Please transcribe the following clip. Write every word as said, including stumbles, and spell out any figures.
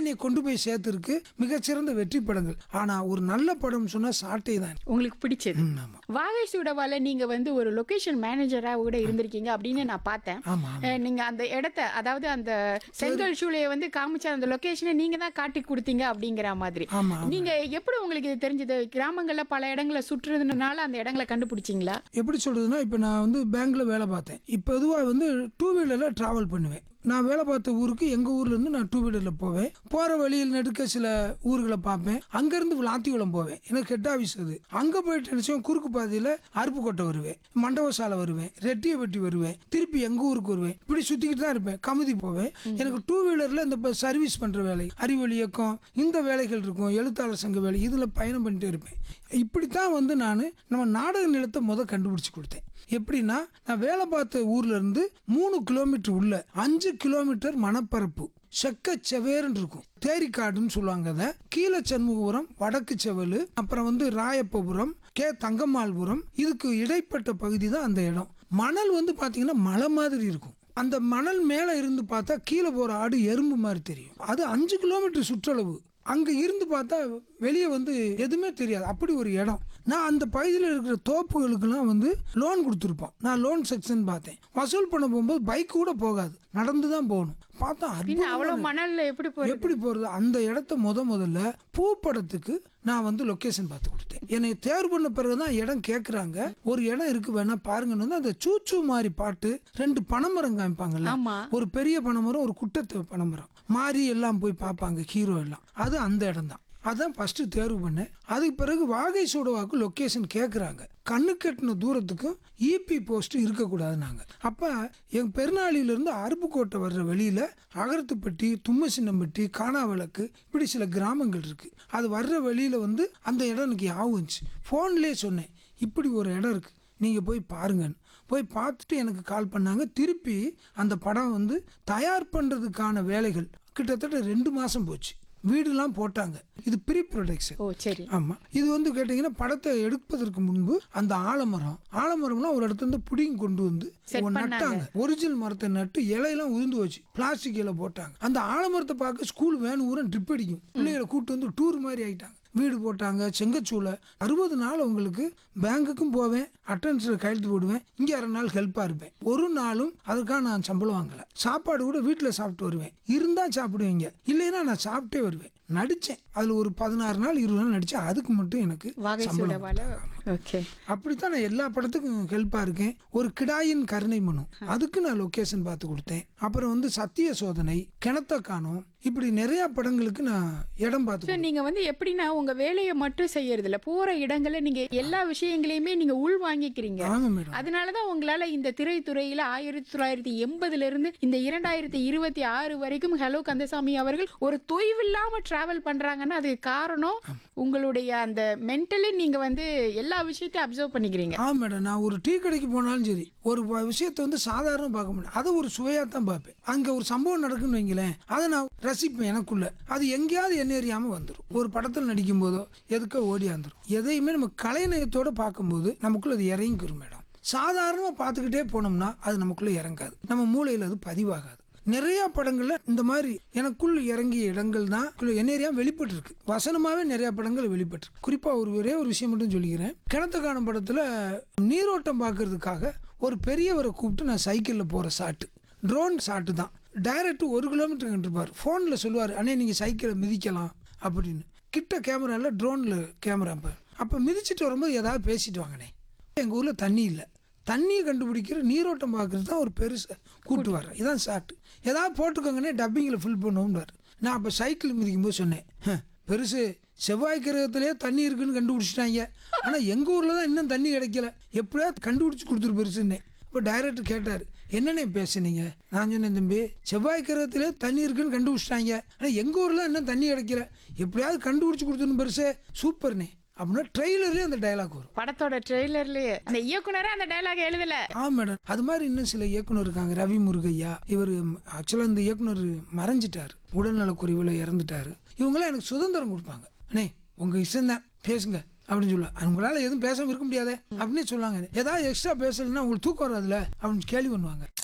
என்னை கொண்டு போய் சேர்த்துருக்கு மிகச்சிறந்த வெற்றி படங்கள். ஆனா ஒரு நல்ல படம் சொன்னா சாட்டை தான் உங்களுக்கு பிடிச்சது. வாகை சூடவால நீங்க வந்து ஒரு லொகேஷன் மேனேஜரா கூட இருந்திருக்கீங்க அப்படின்னு நான் பார்த்தேன். நீங்க அந்த இடத்த, அதாவது அந்த செங்கல் சூளையை வந்து காமிச்ச அந்த லொகேஷனை நீங்க தான் காட்டி கொடுத்தீங்க அப்படிங்கிற மாதிரி. நீங்க எப்படி உங்களுக்கு இது தெரிஞ்சது? கிராமங்கள்ல பல இடங்களை சுற்றுறதுனால அந்த இடங்களை கண்டுபிடிச்சிங்களா? எப்படி சொல்றதுன்னா, இப்ப நான் வந்து பேங்க்ல வேலை பார்த்தேன். இப்ப பொதுவா வந்து டூ வீலர்ல டிராவல் பண்ணுவேன். நான் வேலை பார்த்த ஊருக்கு எங்க ஊர்ல இருந்து நான் டூ வீலர்ல போவேன். போற வழியில் நடுக்க சில ஊர்களை பார்ப்பேன். அங்க இருந்து விளாத்திக்குளம் போவேன். எனக்கு ஹெட் ஆபீஸ் அது. அங்க போயிட்டு நினைச்சோம் குறுக்கு பாதையில அருப்புக்கோட்டை வருவேன், மண்டபசாலை வருவேன், ரெட்டியப்பட்டி வருவேன், திருப்பி எங்க ஊருக்கு வருவேன். இப்படி சுத்திக்கிட்டு தான் இருப்பேன். கமுதி போவேன். எனக்கு டூ வீலர்ல இந்த சர்வீஸ் பண்ற வேலை, அறிவொளி இயக்கம், இந்த வேலைகள் இருக்கும், எழுத்தாளர் சங்க வேலை, இதுல பயணம் பண்ணிட்டே இருப்பேன். இப்படித்தான் வந்து நான் நம்ம நாடக நிலத்தை முத கண்டுபிடிச்சு கொடுத்தேன். எப்படின்னா, நான் வேலை பார்த்த ஊர்ல இருந்து மூணு கிலோமீட்டர் உள்ள அஞ்சு கிலோமீட்டர் மணப்பரப்பு செக்க செவேர்னு இருக்கும். தேரிக்காடுன்னு சொல்லுவாங்க. அதை கீழே சண்முகபுரம், வடக்கு செவலு, அப்புறம் வந்து ராயப்பபுரம், கே தங்கம்மாள்புரம், இதுக்கு இடைப்பட்ட பகுதி தான் அந்த இடம். மணல் வந்து பாத்தீங்கன்னா மலை மாதிரி இருக்கும். அந்த மணல் மேல இருந்து பார்த்தா கீழே போற ஆடு எறும்பு மாதிரி தெரியும். அது அஞ்சு கிலோமீட்டர் சுற்றளவு. அங்க இருந்து பார்த்தா வெளியே வந்து எதுவுமே தெரியாது. அப்படி ஒரு இடம். நான் அந்த பகுதியில் இருக்கிற தோப்புகளுக்கெல்லாம் வந்து லோன் கொடுத்துருப்போம். நான் லோன் செக்ஷன் பார்த்தேன். வசூல் பண்ண போகும்போது பைக் கூட போகாது, நடந்து தான் போகணும். பார்த்தா அவ்வளவு மணல்ல எப்படி எப்படி போறது? அந்த இடத்த முத முதல்ல பூப்படத்துக்கு நான் வந்து லொகேஷன் பார்த்து கொடுத்தேன். என்னை தேர்வு பண்ண பிறகுதான் இடம் கேட்கறாங்க. ஒரு இடம் இருக்கு வேணா பாருங்கன்னு அந்த சூச்சு மாதிரி பாட்டு, ரெண்டு பனைமரம் காமிப்பாங்கல்ல, ஒரு பெரிய பனைமரம், ஒரு குட்டத்தை பனைமரம் மாறி எல்லாம் போய் பார்ப்பாங்க ஹீரோ எல்லாம். அது அந்த இடம் தான். அதான் ஃபர்ஸ்ட் தேர்வு பண்ணேன். அதுக்கு பிறகு வாகை சூடவாக்கு லொகேஷன் கேட்குறாங்க. கண்ணு கட்டின தூரத்துக்கும் இபி போஸ்ட் இருக்கக்கூடாது. நாங்கள் அப்போ எங்கள் பெருநாளிலிருந்து அருப்புக்கோட்டை வர்ற வெளியில் அகரத்துப்பட்டி, தும்மசின்னம்பட்டி, காணாவிளக்கு, இப்படி சில கிராமங்கள் இருக்குது. அது வர்ற வெளியில் வந்து அந்த இடம் எனக்கு ஆகுச்சு. ஃபோன்லேயே சொன்னேன், இப்படி ஒரு இடம் இருக்குது, நீங்கள் போய் பாருங்கன்னு. போய் பார்த்துட்டு எனக்கு கால் பண்ணாங்க. திருப்பி அந்த படம் வந்து தயார் பண்ணுறதுக்கான வேலைகள் கிட்டத்தட்ட ரெண்டு மாதம் போச்சு. வீடுலாம் போட்டாங்க. இது ப்ரீ ப்ரொடக்ஷன். ஓ சரி. ஆமா. இது வந்து கேட்டீங்கன்னா, படத்தை எடுப்பதற்கு முன்பு அந்த ஆலமரம் ஆலமரம்லாம் ஒரு இடத்துல இருந்து புடிங்கி கொண்டு வந்து நட்டாங்க. ஒரிஜினல் மரத்தை நட்டு இலையெல்லாம் உதிர்ந்து வச்சு பிளாஸ்டிக் இலை போட்டாங்க. அந்த ஆலமரத்தை பார்க்க ஸ்கூல் வேன் ஊரம் ட்ரிப் அடிக்கும். பிள்ளைகளை கூப்பிட்டு வந்து டூர் மாதிரி ஆயிட்டாங்க. வீடு போட்டாங்க. செங்கச்சூளை அறுபது நாள் உங்களுக்கு பேங்குக்கும் போவேன், அட்டன்ஸ்ல கையெழுத்து போடுவேன், இங்க அரை நாள் ஹெல்ப்பா இருப்பேன். ஒரு நாளும் அதுக்காக நான் சம்பளம் வாங்கல. சாப்பாடு கூட வீட்டுல சாப்பிட்டு வருவேன். இருந்தா சாப்பிடுவீங்க, இல்லைன்னா நான் சாப்பிட்டே வருவேன். நடிச்சேன். அதுல ஒரு பதினாறு நாள் இருபது நாள் நடிச்சேன். அதுக்கு மட்டும் எனக்கு அப்படித்தான் நான் எல்லா படத்துக்கும் ஹெல்ப்பா இருக்கேன். ஒரு கிடாயின் கருணை மனு, அதுக்கு நான் லொகேஷன் பார்த்து கொடுத்தேன். அப்புறம் வந்து சத்திய சோதனை, கிணத்த காணோம், இப்படி நிறைய படங்களுக்கு நான் இடம் பார்த்து. நீங்க வந்து எப்படின்னா உங்க வேலையை மட்டும் செய்யறது இல்ல, போற இடங்கள்ல நீங்க எல்லா விஷயங்களையுமே நீங்க உள் வாங்கிக்கிறீங்க. அதனாலதான் உங்களால இந்த திரைத்துறையில ஆயிரத்தி தொள்ளாயிரத்தி எண்பதுல இருந்து இந்த இரண்டாயிரத்தி இருபத்தி ஆறு வரைக்கும் ஹலோ கந்தசாமி அவர்கள் ஒரு தொய்வில்லாம டிராவல் பண்றாங்கன்னா அதுக்கு காரணம் உங்களுடைய அந்த மென்டலி நீங்க வந்து எல்லா விஷயத்தையும் அப்சர்வ் பண்ணிக்கிறீங்க. ஆ மேடம், நான் ஒரு டீ கடைக்கு போனாலும் சரி, ஒரு விஷயத்தை வந்து சாதாரண பார்க்க முடியும், அதை ஒரு சுவையா தான் பார்ப்பேன். அங்க ஒரு சம்பவம் நடக்குன்னு வைங்களேன், அதை நான் ரசிப்பேன் எனக்குள்ள. அது எங்கேயாவது என்ன அறியாம வந்துடும். ஒரு படத்தில் நடிக்கும் போதோ எதுக்கோ ஓடி வந்துடும். எதையுமே நம்ம கலைநயத்தோட பார்க்கும்போது நமக்குள்ள அது இறங்கிக்கிறோம் மேடம். சாதாரணமா பார்த்துக்கிட்டே போனோம்னா அது நமக்குள்ள இறங்காது, நம்ம மூளையில அது பதிவாகாது. நிறைய படங்கள்ல இந்த மாதிரி எனக்குள்ள இறங்கிய இடங்கள் தான் என்ன வெளிப்பட்டு இருக்கு. வசனமாவே நிறைய படங்கள் வெளிப்பட்டு இருக்கு. குறிப்பா ஒரு ஒரே ஒரு விஷயம் மட்டும் சொல்லிக்கிறேன். கிணத்து காணும் படத்துல நீரோட்டம் பார்க்கறதுக்காக ஒரு பெரியவரை கூப்பிட்டு நான் சைக்கிள்ல போற சாட்டு, ட்ரோன் சாட்டு தான். டைரக்ட் ஒரு கிலோமீட்டர் இருப்பார். போன்ல சொல்லுவார், அண்ணே நீங்க சைக்கிளை மிதிக்கலாம் அப்படின்னு. கிட்ட கேமரால ட்ரோன்ல கேமரா. அப்ப மிதிச்சுட்டு வரும்போது ஏதாவது பேசிட்டு வாங்கண்ணே. எங்க ஊர்ல தண்ணி இல்லை, தண்ணியை கண்டுபிடிக்கிற நீரோட்டம் பார்க்கறது தான் ஒரு பெருசு கூட்டு வர. இதான் ஷார்ட். ஏதாவது போட்டுக்கோங்கன்னே டப்பிங்கில் ஃபில் பண்ணுவோம்னாரு. நான் அப்போ சைக்கிள் மிதிக்கும் போது சொன்னேன், பெருசு செவ்வாய் கிரகத்திலேயே தண்ணி இருக்குன்னு கண்டுபிடிச்சிட்டாங்க, ஆனால் எங்கள் ஊரில் தான் இன்னும் தண்ணி கிடைக்கல, எப்படியாவது கண்டுபிடிச்சி கொடுத்துரு பெருசுன்னே. இப்போ டைரக்டர் கேட்டார், என்னென்ன பேசுனீங்க? நான் சொன்னேன், தம்பி செவ்வாய் கிரகத்திலே தண்ணி இருக்குன்னு கண்டுபிடிச்சிட்டாங்க, ஆனால் எங்கள் ஊரில் இன்னும் தண்ணி கிடைக்கல, எப்படியாவது கண்டுபிடிச்சி கொடுத்துருன்னு பெருசே. சூப்பர்னே அப்படின்னா ட்ரெய்லர்லயே அந்த டயலாக் வரும். படத்தோட ட்ரெய்லர்லயே அந்த இயக்குனரே அந்த டயலாக் எழுதல. ஆ மேடம், அது மாதிரி இன்னும் சில இயக்குனர் இருக்காங்க. ரவி முருகையா, இவர் ஆக்சுவலா இந்த இயக்குனர் மறைஞ்சிட்டாரு, உடல்நல குறைவுல இறந்துட்டாரு. இவங்களாம் எனக்கு சுதந்திரம் கொடுப்பாங்க. அண்ணே உங்க இஷ்டம் தான், பேசுங்க அப்படின்னு சொல்ல. உங்களால எதுவும் பேசாம இருக்க முடியாது அப்படின்னு சொல்லுவாங்க. ஏதாவது எக்ஸ்ட்ரா பேசலன்னா உங்களுக்கு தூக்கம் வராதுல அப்படின்னு கேள்வி பண்ணுவாங்க.